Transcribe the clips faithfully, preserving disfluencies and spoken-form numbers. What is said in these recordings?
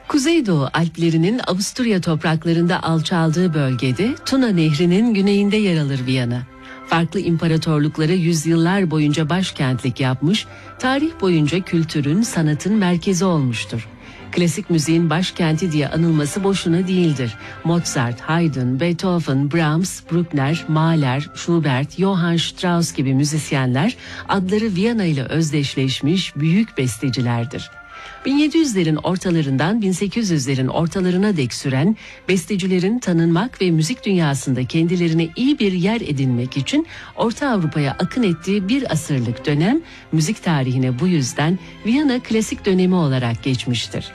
Kuzeydoğu Alplerinin Avusturya topraklarında alçaldığı bölgede Tuna Nehri'nin güneyinde yer alır Viyana. Farklı imparatorluklara yüzyıllar boyunca başkentlik yapmış, tarih boyunca kültürün, sanatın merkezi olmuştur. Klasik müziğin başkenti diye anılması boşuna değildir. Mozart, Haydn, Beethoven, Brahms, Bruckner, Mahler, Schubert, Johann Strauss gibi müzisyenler adları Viyana ile özdeşleşmiş büyük bestecilerdir. bin yedi yüzlerin ortalarından bin sekiz yüzlerin ortalarına dek süren bestecilerin tanınmak ve müzik dünyasında kendilerine iyi bir yer edinmek için Orta Avrupa'ya akın ettiği bir asırlık dönem müzik tarihine bu yüzden Viyana klasik dönemi olarak geçmiştir.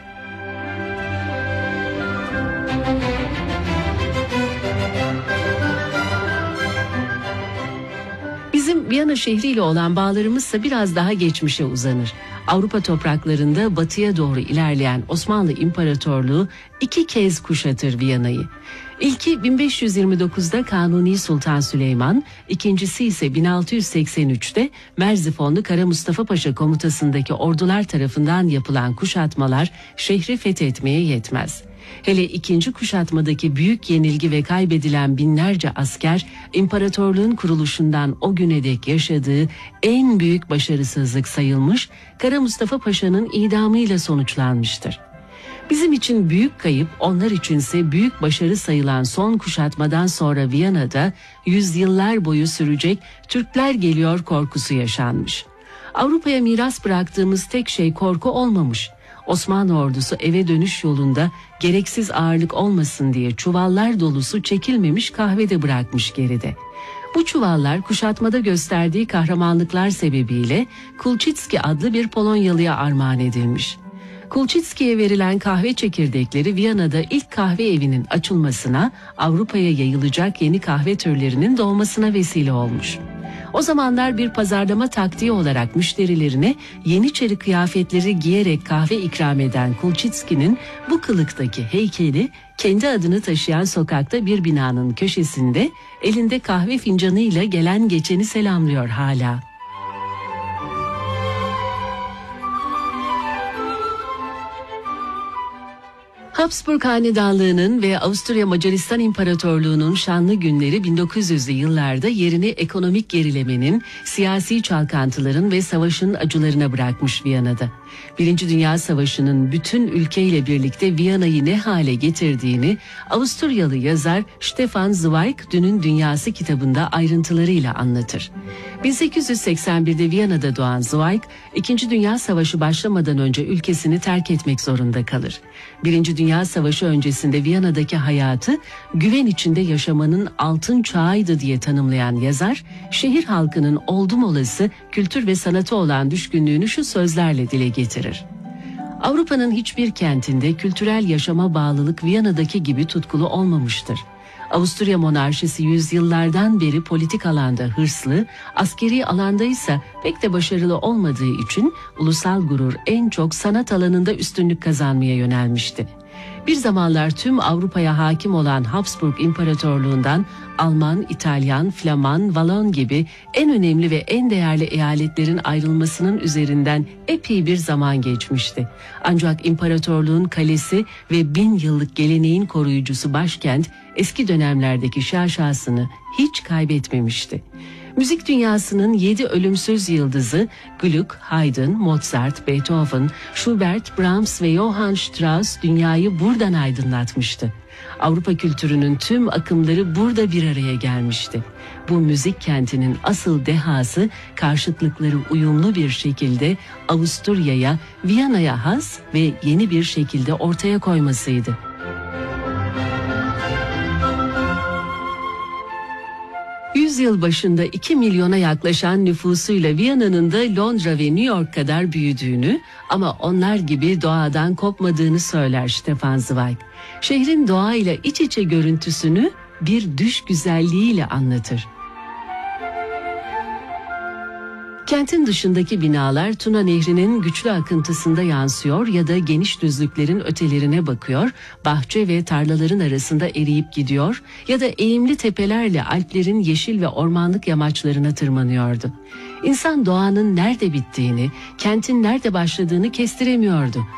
Bizim Viyana şehriyle olan bağlarımızsa biraz daha geçmişe uzanır. Avrupa topraklarında batıya doğru ilerleyen Osmanlı İmparatorluğu iki kez kuşatır Viyana'yı. İlki bin beş yüz yirmi dokuzda Kanuni Sultan Süleyman, ikincisi ise bin altı yüz seksen üçte Merzifonlu Kara Mustafa Paşa komutasındaki ordular tarafından yapılan kuşatmalar şehri fethetmeye yetmez. Hele ikinci kuşatmadaki büyük yenilgi ve kaybedilen binlerce asker, imparatorluğun kuruluşundan o güne dek yaşadığı en büyük başarısızlık sayılmış, Kara Mustafa Paşa'nın idamıyla sonuçlanmıştır. Bizim için büyük kayıp, onlar içinse büyük başarı sayılan son kuşatmadan sonra Viyana'da yüzyıllar boyu sürecek Türkler geliyor korkusu yaşanmış. Avrupa'ya miras bıraktığımız tek şey korku olmamış. Osmanlı ordusu eve dönüş yolunda gereksiz ağırlık olmasın diye çuvallar dolusu çekilmemiş kahve de bırakmış geride. Bu çuvallar kuşatmada gösterdiği kahramanlıklar sebebiyle Kulçitski adlı bir Polonyalıya armağan edilmiş. Kulçitski'ye verilen kahve çekirdekleri Viyana'da ilk kahve evinin açılmasına, Avrupa'ya yayılacak yeni kahve türlerinin doğmasına vesile olmuş. O zamanlar bir pazarlama taktiği olarak müşterilerine Yeniçeri kıyafetleri giyerek kahve ikram eden Kulçitski'nin bu kılıktaki heykeli kendi adını taşıyan sokakta bir binanın köşesinde elinde kahve fincanıyla gelen geçeni selamlıyor hala. Habsburg Hanedanlığı'nın ve Avusturya Macaristan İmparatorluğu'nun şanlı günleri bin dokuz yüzlü yıllarda yerini ekonomik gerilemenin, siyasi çalkantıların ve savaşın acılarına bırakmış Viyana'da. Birinci Dünya Savaşı'nın bütün ülkeyle birlikte Viyana'yı ne hale getirdiğini Avusturyalı yazar Stefan Zweig Dünün Dünyası kitabında ayrıntılarıyla anlatır. bin sekiz yüz seksen birde Viyana'da doğan Zweig, İkinci Dünya Savaşı başlamadan önce ülkesini terk etmek zorunda kalır. Birinci Dünya Savaşı öncesinde Viyana'daki hayatı güven içinde yaşamanın altın çağıydı diye tanımlayan yazar, şehir halkının oldum olası kültür ve sanatı olan düşkünlüğünü şu sözlerle dile getirir. Avrupa'nın hiçbir kentinde kültürel yaşama bağlılık Viyana'daki gibi tutkulu olmamıştır. Avusturya monarşisi yüzyıllardan beri politik alanda hırslı, askeri alanda ise pek de başarılı olmadığı için ulusal gurur en çok sanat alanında üstünlük kazanmaya yönelmişti. Bir zamanlar tüm Avrupa'ya hakim olan Habsburg İmparatorluğundan Alman, İtalyan, Flaman, Valon gibi en önemli ve en değerli eyaletlerin ayrılmasının üzerinden epey bir zaman geçmişti. Ancak imparatorluğun kalesi ve bin yıllık geleneğin koruyucusu başkent eski dönemlerdeki şaşasını hiç kaybetmemişti. Müzik dünyasının yedi ölümsüz yıldızı Gluck, Haydn, Mozart, Beethoven, Schubert, Brahms ve Johann Strauss dünyayı buradan aydınlatmıştı. Avrupa kültürünün tüm akımları burada bir araya gelmişti. Bu müzik kentinin asıl dehası karşıtlıkları uyumlu bir şekilde Avusturya'ya, Viyana'ya has ve yeni bir şekilde ortaya koymasıydı. Yüzyıl başında iki milyona yaklaşan nüfusuyla Viyana'nın da Londra ve New York kadar büyüdüğünü ama onlar gibi doğadan kopmadığını söyler Stefan Zweig. Şehrin doğayla iç içe görüntüsünü bir düş güzelliğiyle anlatır. Kentin dışındaki binalar Tuna Nehri'nin güçlü akıntısında yansıyor ya da geniş düzlüklerin ötelerine bakıyor, bahçe ve tarlaların arasında eriyip gidiyor ya da eğimli tepelerle Alplerin yeşil ve ormanlık yamaçlarına tırmanıyordu. İnsan doğanın nerede bittiğini, kentin nerede başladığını kestiremiyordu.